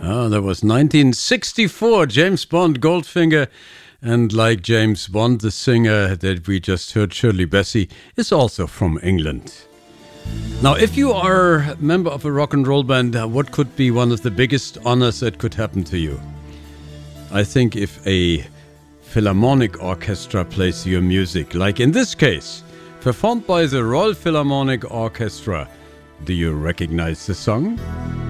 Ah, that was 1964, James Bond, Goldfinger. And like James Bond, the singer that we just heard, Shirley Bassey, is also from England. Now, if you are a member of a rock and roll band, what could be one of the biggest honors that could happen to you? I think if a Philharmonic Orchestra plays your music, like in this case, performed by the Royal Philharmonic Orchestra. Do you recognize the song?